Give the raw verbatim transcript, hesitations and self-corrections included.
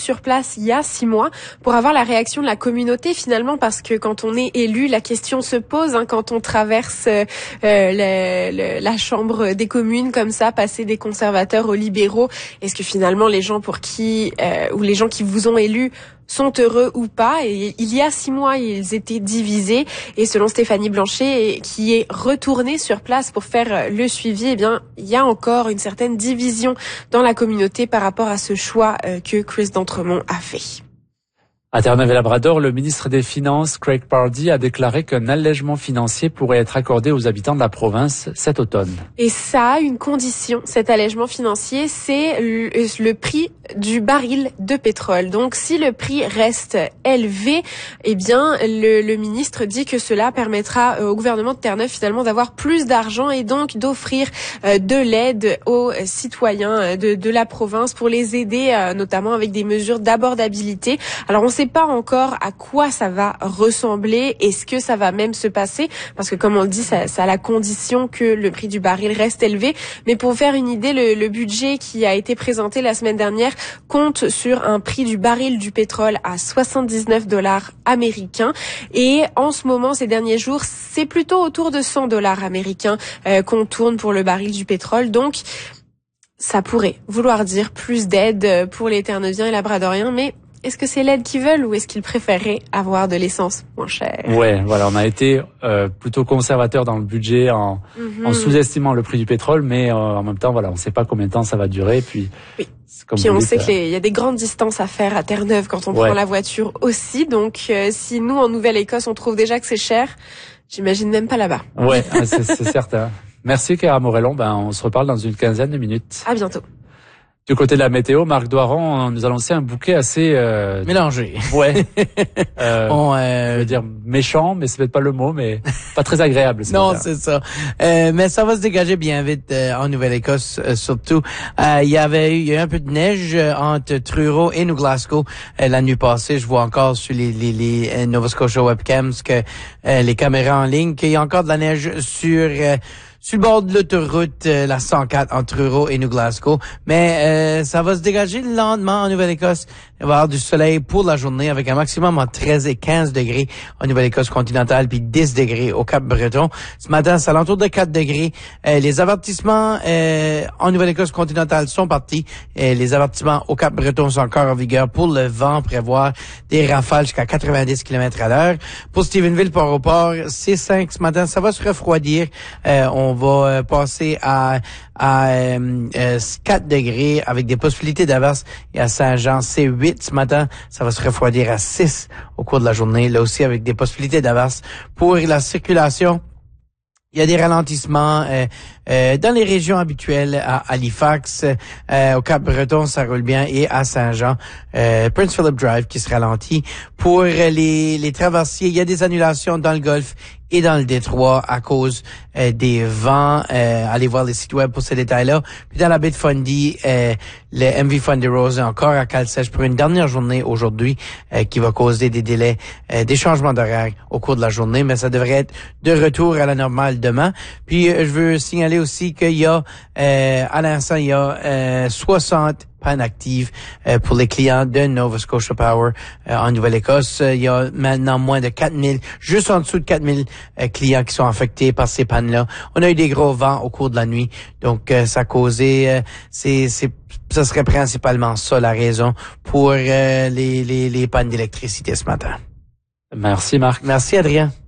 sur place il y a six mois pour avoir la réaction de la communauté finalement, parce que quand on est élu, la question se pose hein, quand on traverse euh, le, le, la chambre des communes comme ça, passer des conservateurs aux libéraux. Est-ce que finalement les gens pour qui euh, ou les gens qui vous ont élu sont heureux ou pas? Et il y a six mois, ils étaient divisés. Et selon Stéphanie Blanchet, qui est retournée sur place pour faire le suivi, eh bien, il y a encore une certaine division dans la communauté par rapport à ce choix que Chris d'Entremont a fait. À Terre-Neuve-et-Labrador, le ministre des Finances, Craig Pardee, a déclaré qu'un allègement financier pourrait être accordé aux habitants de la province cet automne. Et ça a une condition, cet allègement financier, c'est le, le prix du baril de pétrole. Donc, si le prix reste élevé, eh bien, le, le ministre dit que cela permettra au gouvernement de Terre-Neuve finalement d'avoir plus d'argent et donc d'offrir euh, de l'aide aux citoyens de, de la province pour les aider, euh, notamment avec des mesures d'abordabilité. Alors, on sait pas encore à quoi ça va ressembler. Est-ce que ça va même se passer? Parce que comme on le dit, ça, ça a la condition que le prix du baril reste élevé. Mais pour vous faire une idée, le, le budget qui a été présenté la semaine dernière compte sur un prix du baril du pétrole à soixante-dix-neuf dollars américains. Et en ce moment, ces derniers jours, c'est plutôt autour de cent dollars américains euh, qu'on tourne pour le baril du pétrole. Donc, ça pourrait vouloir dire plus d'aide pour les Terre-Neuviens et Labradoriens, mais est-ce que c'est l'aide qu'ils veulent ou est-ce qu'ils préféraient avoir de l'essence moins chère? Ouais, voilà, on a été euh, plutôt conservateur dans le budget en, mm-hmm. en sous-estimant le prix du pétrole, mais euh, en même temps, voilà, on ne sait pas combien de temps ça va durer. Puis, oui. Comme puis on dites, sait qu'il y a des grandes distances à faire à Terre-Neuve quand on ouais. prend la voiture aussi. Donc, euh, si nous, en Nouvelle-Écosse, on trouve déjà que c'est cher, j'imagine même pas là-bas. Ouais, c'est, c'est certain. Merci, Cara Morellon. Ben, on se reparle dans une quinzaine de minutes. À bientôt. Du côté de la météo, Marc Doiron nous a lancé un bouquet assez euh, mélangé. Ouais. euh, On, euh... Je veux dire méchant, mais c'est peut-être pas le mot, mais pas très agréable. Non, c'est ça. Euh, mais ça va se dégager bien vite euh, en Nouvelle-Écosse, euh, surtout. Euh, il y avait eu, il y a eu un peu de neige euh, entre Truro et New Glasgow euh, la nuit passée. Je vois encore sur les les, les euh, Nova Scotia webcams que euh, les caméras en ligne qu'il y a encore de la neige sur euh, sur le bord de l'autoroute, euh, la cent quatre entre Truro et New Glasgow. Mais euh, ça va se dégager lentement en Nouvelle-Écosse. Il va y avoir du soleil pour la journée avec un maximum entre treize et quinze degrés en Nouvelle-Écosse continentale, puis dix degrés au Cap-Breton. Ce matin, c'est à l'entour de quatre degrés. Euh, les avertissements euh, en Nouvelle-Écosse continentale sont partis. Euh, les avertissements au Cap-Breton sont encore en vigueur pour le vent, prévoir des rafales jusqu'à quatre-vingt-dix kilomètres à l'heure. Pour Stephenville, Port-au-Port, c'est cinq ce matin. Ça va se refroidir. Euh, on va euh, passer à, à euh, euh, quatre degrés avec des possibilités d'averse. Et à Saint-Jean, c'est huit ce matin. Ça va se refroidir à six au cours de la journée. Là aussi, avec des possibilités d'averse. Pour la circulation, il y a des ralentissements euh, euh, dans les régions habituelles à Halifax, euh, au Cap-Breton, ça roule bien, et à Saint-Jean, euh, Prince Philip Drive qui se ralentit. Pour les, les traversiers, il y a des annulations dans le Golfe et dans le Détroit à cause euh, des vents. Euh, allez voir les sites web pour ces détails-là. Puis dans la baie de Fundy, euh, le M V Fundy Rose est encore à cale-sèche pour une dernière journée aujourd'hui euh, qui va causer des délais, euh, des changements d'horaire au cours de la journée, mais ça devrait être de retour à la normale demain. Puis euh, je veux signaler aussi qu'il y a, euh, à l'instant, il y a euh, soixante panne active euh, pour les clients de Nova Scotia Power euh, en Nouvelle-Écosse. Il y a maintenant moins de quatre mille, juste en dessous de quatre mille euh, clients qui sont affectés par ces pannes-là. On a eu des gros vents au cours de la nuit, donc euh, ça a causé, euh, c'est, c'est, ça serait principalement ça la raison pour euh, les, les, les pannes d'électricité ce matin. Merci Marc. Merci Adrien.